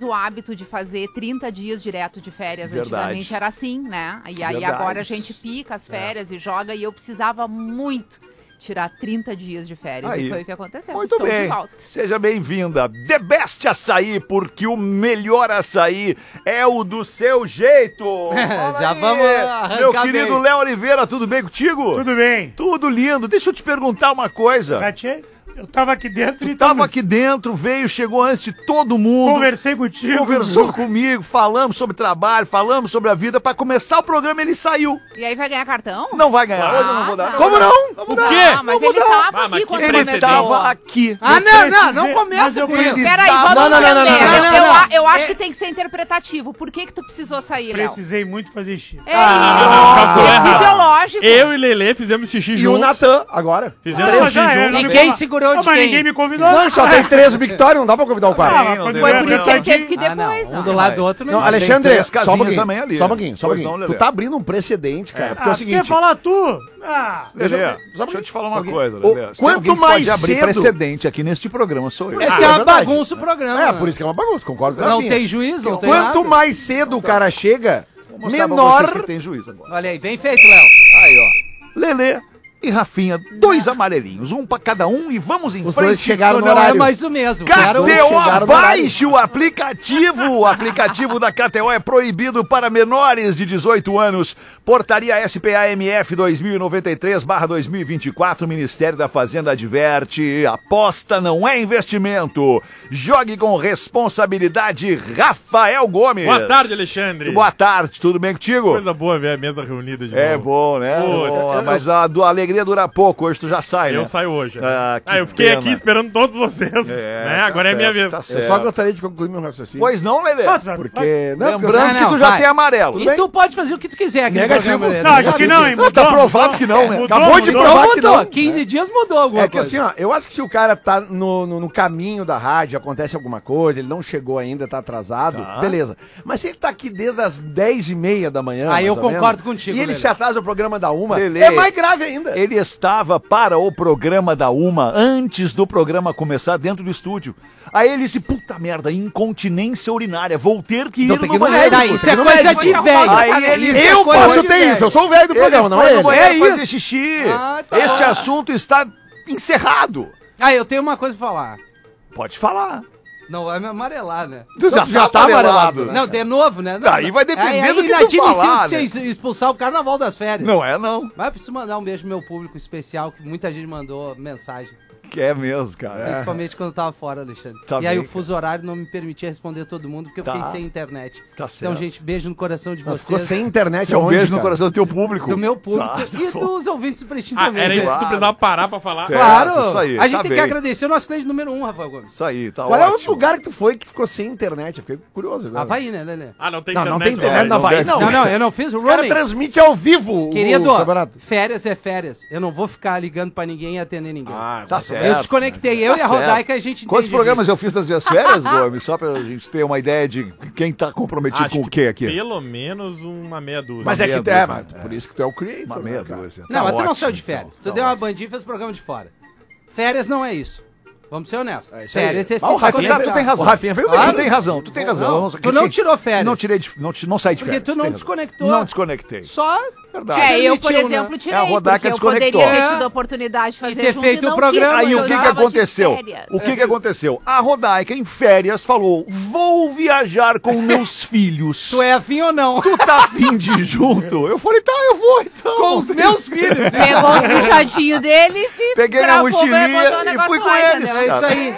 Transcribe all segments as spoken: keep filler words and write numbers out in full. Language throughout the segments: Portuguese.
o hábito de fazer trinta dias direto de férias. Verdade. Antigamente era assim, né? E aí Verdade. agora a gente pica as férias é. e joga, e eu precisava muito tirar trinta dias de férias. Aí. E foi o que aconteceu. Muito Estou bem. de volta. Seja bem-vinda. The Best Açaí, porque o melhor açaí é o do seu jeito. Fala Já aí, vamos arrancar meu querido bem. Léo Oliveira, tudo bem contigo? Tudo bem. Tudo lindo. Deixa eu te perguntar uma coisa. Gatchê, eu tava aqui dentro Tu e tava aqui dentro, veio, chegou antes de todo mundo. Conversei contigo. Conversou comigo, falamos sobre trabalho, falamos sobre a vida. Pra começar o programa, ele saiu. E aí vai ganhar cartão? Não vai ganhar. Ah, Hoje eu não vou dar. tá. Como não? O quê? Ah, mas Não ele vou dar. tava Ah, aqui mas quando que Ele começou. tava aqui. Ah, Eu não, não, precisei- não mas começa eu com isso. precisei- Peraí, Não, vamos não, não, não, entender. não, não, não, eu, não. a- eu acho que tem que ser interpretativo. Por que que tu precisou sair, Léo? Precisei muito fazer xixi. É Ah, calculou isso. É errado. fisiológico. Eu e Lelê fizemos xixi E juntos. o Natan, agora. Fizemos Ah, xixi já é, juntos. não E me quem fala- segurou Ah, de mas quem? ninguém me convidou. Não, só tem três Victória, não dá pra convidar o Ah, cara. mas não quando deu. Foi eu por isso que ele teve que ir Ah, não. depois. Um ó. do lado do outro Não, não. Tem Alexandre, três só um casinhas pouquinho, também ali, só um né? pouquinho, só um Pois pouquinho. não, Tu Lelê. tá abrindo um precedente, cara, porque é Ah, o tu quer seguinte... falar tu? Ah, Lelê, Deixa- deixa eu te falar uma Ok. coisa, O- Lelê. Se tem quanto alguém que mais pode abrir cedo- precedente aqui neste programa, sou eu. Esse Ah, que é é uma verdade. bagunça o programa. É, por isso que é uma bagunça, concordo com a Não Rafinha. tem juiz, não tem Quanto nada. mais cedo o cara chega, Vou mostrar pra menor... vocês que tem juízo agora. Olha aí, bem feito, Léo. Aí, ó. Lelê e Rafinha, dois amarelinhos, um pra cada um e vamos em Os frente. dois chegaram no Não é horário. mais o mesmo. Quero K T O, chegaram no baixe o aplicativo. O aplicativo da K T O é proibido para menores de dezoito anos. Portaria S P A M F dois mil e noventa e três barra dois mil e vinte e quatro. Ministério da Fazenda adverte. Aposta não é investimento. Jogue com responsabilidade. Rafael Gomes. Boa tarde, Alexandre. Boa tarde, tudo bem contigo? Coisa boa ver a mesa reunida de É novo. bom, né? Pô, Bom, eu- mas a, do- a alegria dura pouco. Hoje tu já sai, né? Eu saio hoje. né? Ah, que Ah, eu fiquei pena. aqui esperando todos vocês. né? Agora é tá minha certo, vez. Tá Eu certo. só gostaria de concluir meu raciocínio. Pois não, Lelê? Ah, tu vai- Porque... Não, porque eu- Lembrando Ah, que não, tu já vai. tem amarelo. E tu pode fazer o que tu quiser aqui Negativo. no programa. Não, Lelê. a gente não, hein? Não, tá Mudou, provado mudou. que não, né? Mudou, Acabou de mudou. provar Então que mudou. não. quinze dias mudou alguma É que coisa. assim, ó, eu acho que se o cara tá no, no, no caminho da rádio, acontece alguma coisa, ele não chegou ainda, tá atrasado, Tá. beleza. Mas se ele tá aqui desde as dez e meia da manhã... Aí mais eu ou concordo menos, contigo, E ele Lelê. se atrasa o programa da uma, Lelê, é mais grave ainda. Ele estava para o programa da Uma antes do programa começar dentro do estúdio. Aí ele disse, puta merda, incontinência urinária, vou ter que ir Então tem no que ir no médico. Daí, isso é no coisa médico. de velho. Aí ele- Isso é Eu coisa posso de ter velho. isso, eu sou o velho do Ele programa, não foi é no ele. banheiro É fazer isso. xixi. Ah, tá. Este assunto está encerrado. Ah, eu tenho uma coisa pra falar. Pode falar. Não vai me amarelar, né? Tu já tá amarelado, né? Não, de novo, né? Não, Aí vai depender aí, do que tu inadmissível falar, você né? expulsar o carnaval das férias. Não é, não. Mas eu preciso mandar um beijo pro meu público especial, que muita gente mandou mensagem. Que é mesmo, cara. Principalmente quando eu tava fora, Alexandre. Tá e aí bem, o fuso horário não me permitia responder todo mundo, porque eu Tá. fiquei sem internet. Tá Então, certo. gente, beijo no coração de Mas vocês. ficou sem internet Um aonde, beijo no cara? coração do teu público. Do meu público Tá, tá e bom. dos ouvintes do Pretinho Ah, também. era isso que né? tu precisava parar pra falar. Certo. Claro! Isso aí, a tá gente tem bem. que agradecer o nosso cliente número um, Rafael Gomes. Isso aí, tá Qual é o ótimo. lugar que tu foi que ficou sem internet? Eu fiquei curioso agora. Havaí, né, Lelê? Ah, não tem Não, internet. não tem internet não na Havaí, deve- não. Não, não, eu não fiz o O cara roaming. transmite ao vivo o- Querido, o campeonato. férias é férias. Eu não vou ficar ligando pra ninguém e atender ninguém. Ah, Tá certo. eu desconectei, eu Tá e a certo. Rodaica, a gente Quantos entende programas eu fiz nas minhas férias, Gomes? Só pra gente ter uma ideia de quem tá comprometido Acho com o que quê aqui? Pelo menos uma meia dúzia. Mas é meia que tu é, dúzia, mas por isso que tu é o creator. Uma né, meia cara? dúzia. Não, Tá mas tu não ótimo, saiu de férias. então, Tu tá deu uma ótimo. bandinha e fez programa de fora. Férias não é isso. Vamos ser honestos. É isso aí. Férias é Ah, o sempre Rafinha, tu desconectar. tem razão. O Rafinha veio Claro. Tu tem razão, tu tem razão. Não, tu não tirou férias. Não tirei de, não, ti- não saí de Porque férias. tu não tem razão. desconectou. Não desconectei. Só Verdade. É, eu, por Permitiu, né? exemplo, tirei, É, a Rodaica porque eu desconectou. poderia ter É. tido a oportunidade de fazer ter junto feito e não o programa. quis, Aí o eu que que tava de aconteceu? férias. O que que aconteceu? A Rodaica em férias falou: "Vou viajar com meus filhos". Tu é afim ou não? Tu tá afim de ir junto? Eu falei: "Tá, eu vou então". Com os meus filhos. Pegou os puxadinhos dele e Peguei minha gravou, mochilinha botou o e negócio fui com lá, eles. entendeu? É isso aí.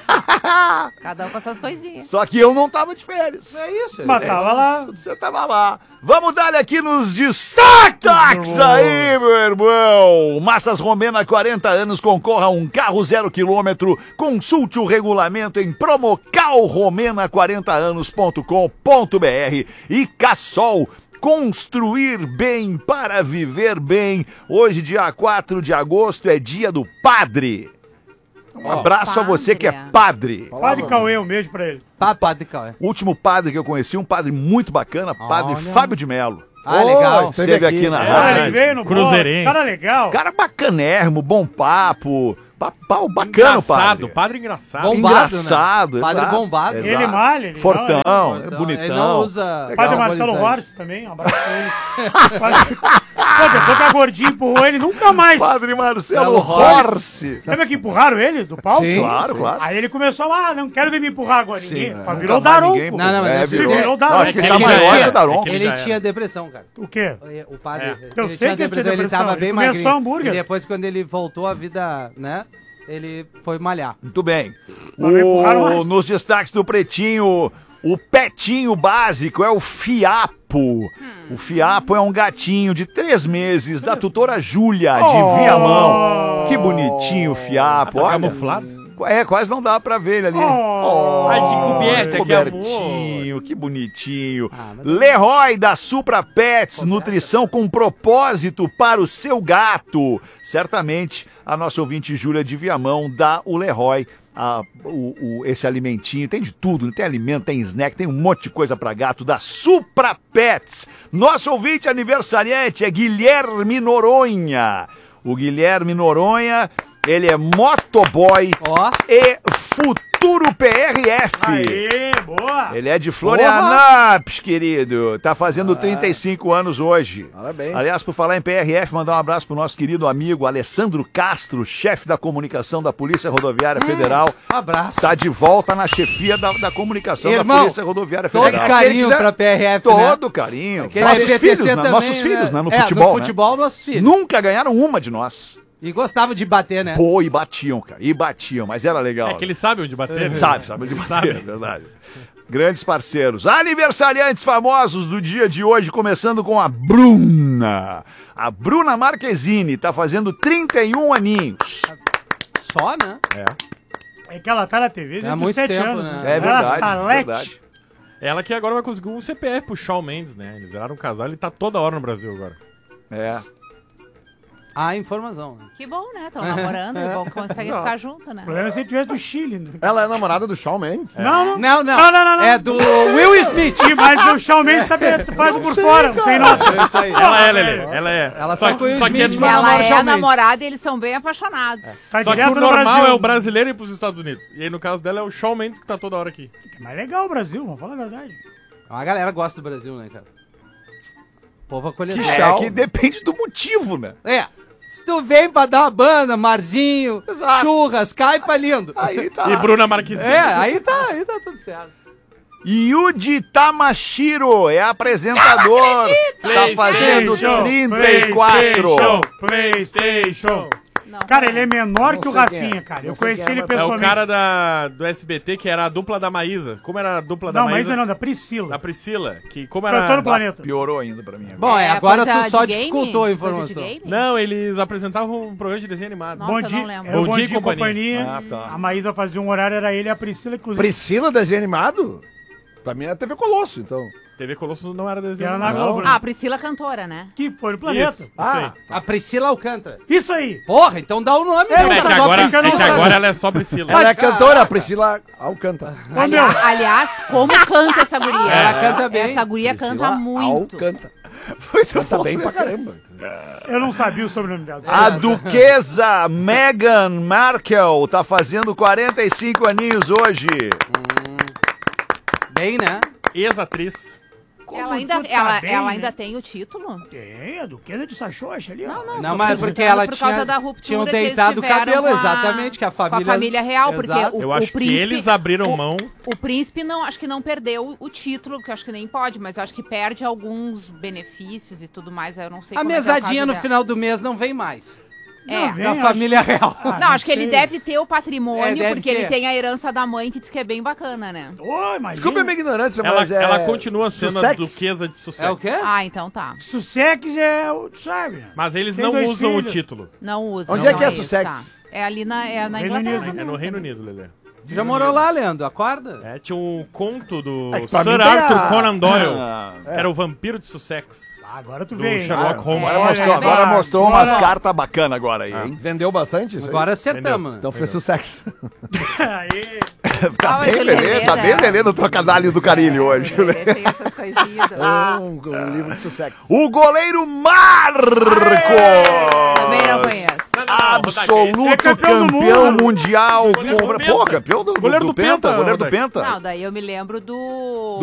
Cada um com as suas coisinhas. Só que eu não tava de férias. É isso. Mas tava lá. Você tava lá. Vamos dar aqui nos destaques aí, meu irmão. Massas Romena, quarenta anos, concorra a um carro zero quilômetro. Consulte o regulamento em promocal romena quarenta anos ponto com ponto br. E Cassol, construir bem para viver bem. Hoje, dia quatro de agosto, é dia do padre. Um abraço a você que é padre. Padre Cauê, um beijo pra ele. Papai de Cauê. O último padre que eu conheci, um padre muito bacana, padre Olha. Fábio de Melo. Ah, legal. Esteve aqui, na É, rádio. ele veio no Cruzeirense. bolo, cara legal. Cara bacanérrimo, bom papo, Pau, bacana, Engraçado, padre. padre engraçado. Bombado, Engraçado, né? Padre exato, bombado. exato. Ele malha, ele Fortão, malha. Então, bonitão. Ele não usa... Legal. Padre Marcelo anabolizante. Horst também, um abraço pra ele. Padre- Pô, depois que a gordinha empurrou ele, nunca mais. Padre Marcelo Marcelo Horse. Lembra que empurraram ele do palco? Sim. Claro, claro. Aí ele começou, ah, não quero ver me empurrar agora. Sim, Ninguém. é. Pá, Nunca virou o mais Daronco. ninguém Não, não, mas É, deixa eu virou. dizer- Virou o Não, acho que ele Ele tá já maior era. que o Daronco. Ele Ele já tinha era. depressão, cara. O quê? O padre, É. ele Eu tinha sei que ele tinha depressão, ele depressão, tava ele bem comia só magrinho. hambúrguer. E depois, quando ele voltou à vida, né, ele foi malhar. Muito bem. Não me empurraram O, mais. nos destaques do Pretinho, o petinho básico é o Fiapo. O Fiapo é um gatinho de três meses da tutora Júlia de Oh. Viamão. Que bonitinho o Fiapo. Tá olha. camuflado? É, quase não dá pra ver ele ali. Oh. Ai, de coberta, que cobertinho, que bonitinho. Ah, mas- Leroy da Supra Pets, nutrição com propósito para o seu gato. Certamente a nossa ouvinte Júlia de Viamão dá o Leroy a- o- o- esse alimentinho. Tem de tudo, tem alimento, tem snack, tem um monte de coisa para gato da Supra Pets. Nosso ouvinte aniversariante é Guilherme Noronha. O Guilherme Noronha, ele é motoboy Ó, e futuro P R F. Aê, boa. Ele é de Florianópolis, querido. Tá fazendo trinta e cinco anos hoje. Parabéns. Aliás, por falar em P R F, mandar um abraço pro nosso querido amigo Alessandro Castro, chefe da comunicação da Polícia Rodoviária Federal. um abraço. Tá de volta na chefia da, da comunicação Irmão, da Polícia Rodoviária Todo Federal. carinho quiser- pra P R F, né? Todo carinho. Pra Nossos P T C filhos, né? também, Nossos filhos, né? No É, futebol, no né? futebol, nossos filhos. Nunca ganharam uma de nós. E gostava de bater, né? Pô, e batiam, cara. E batiam, mas era legal. É que eles sabem onde bater. né? Sabe, sabe de bater, Sabe. é verdade. Grandes parceiros. Aniversariantes famosos do dia de hoje, começando com a Bruna. A Bruna Marquezine tá fazendo trinta e um aninhos. Só, né? É que ela tá na T V desde Há os muito sete tempo, anos. né? É Ela verdade, salete. verdade. Ela que agora vai conseguir um C P F pro Shawn Mendes, né? Eles eram um casal, ele tá toda hora no Brasil agora. É. A informação. né? Que bom, né? Estão namorando, é bom que conseguem ficar junto, né? O problema é se ele tivesse do Chile. Né? Ela é namorada do Shawn Mendes? Não, não. Não, não. Não, não, não, não. É do Will Smith. Sim, mas o Shawn Mendes tá, faz por fora, sem nota. É isso aí. Ela é, Lelê, ela é. Ela só só com o Will só que é Smith, no- mas- Ela namora o é Shawn a Mendes. namorada e eles são bem apaixonados. Tá Só que direto o no normal Brasil. é o brasileiro ir pros Estados Unidos. E aí, no caso dela, é o Shawn Mendes que tá toda hora aqui. Mas legal o Brasil, vamos falar a verdade. A galera gosta do Brasil, né, cara? O povo acolhedor. É que depende do motivo, né? É. Se tu vem pra dar uma banda, marzinho, Exato. churras, caipa lindo. Aí tá. E Bruna Marquezine. É, aí tá, aí tá tudo certo. Yuji Tamashiro é apresentador. Tá fazendo PlayStation, trinta e quatro. PlayStation, PlayStation. Não, Cara, não ele é menor Não que o sei quem Rafinha, é. cara. Não Eu sei conheci quem é, ele mas- É pessoalmente. o cara da, do S B T, que era a dupla da Maísa. Como era a dupla da Não, mas Maísa? não, da Priscila. Da Priscila. Que como Cantor era... do planeta. Piorou ainda pra mim. Bom, é, agora coisa tu só de game? dificultou a Coisa informação. de game? Não, eles apresentavam um programa de desenho animado. Nossa, Bom eu dia, não lembro. era o Bom Bom Dia Dia e e Companhia. Ah, tá. A Maísa fazia um horário, era ele e a Priscila, inclusive. Priscila, desenho animado? Pra mim é T V Colosso, então. T V Colosso não era Que desenho era na animado. Globo. Ah, né? a Priscila cantora, né? Que foi no planeta. Isso, isso Ah, aí. A Priscila Alcântara. Isso aí. Porra, então dá o nome, É, né? É que, Só agora, é Priscila que não agora sabe. ela é só Priscila. ela é cantora, a Priscila Alcântara. Ô, meu, Aliás, aliás, como canta essa guria? Ela canta bem. Essa guria canta Priscila muito. Alcântara. Canta bem pra caramba. eu não sabia o sobrenome dela. A duquesa Meghan Markle tá fazendo quarenta e cinco aninhos hoje. Bem, né? Ex-atriz. Como Ela ainda, tu tá ela, bem, ela né? ainda tem o título? Tem, a Duquesa de Sachocha ali, ó. Não, não. Não, tô mas perguntando porque ela por tinha, causa da ruptura tinham que eles deitado o tiveram cabelo, com a- exatamente, que a família... Com a família real, porque Exato. o, Eu o acho príncipe... que eles abriram o- mão. O príncipe, não, acho que não perdeu o título, que eu acho que nem pode, mas eu acho que perde alguns benefícios e tudo mais, aí eu não sei A como é que é o mesadinha caso no dela. final do mês não vem mais. É. Não, vem, Da acho- família real. Ah, Não, acho que ele sei. deve ter o patrimônio, É, deve porque ele ter. tem a herança da mãe, que diz que é bem bacana, né? Ô, imagina. Desculpa a minha ignorância, Ela, mas é... ela continua sendo a Sussex? duquesa de Sussex. É o quê? Ah, então tá. Sussex é o, tu sabe, né? Mas eles Tem não dois usam filhos. o título. Não usa. Onde não é que é isso, Sussex? tá. É ali na, é na Reino Inglaterra. Unido. É mesmo, no Reino né? Unido, Lelê. Já morou lá, Leandro? Acorda? É, tinha um conto do É que pra Sir mim tem Arthur a- Conan Doyle. Ah, que Era o vampiro de Sussex. Ah, agora tu Do vê. Sherlock Ah, Holmes. é. Agora mostrou, Olha, agora bem, mostrou agora- umas cartas bacanas agora aí, hein? Vendeu bastante isso aí? Agora acertamos. Então foi sucesso. Aí, Tá Ah, mas bem, o Lelê, Lelê, tá né? bem Lelê no trocadilho do carilho hoje. Ele tem essas coisinha. do- Ah, um, um livro de sucesso. O goleiro Marcos! Também não conheço. Absoluto É campeão do campeão mundo. mundial. Goleiro do com- Penta. Pô, campeão do, Goleiro do do Penta. Penta, Goleiro do Rodaica. Penta. Não, daí eu me lembro do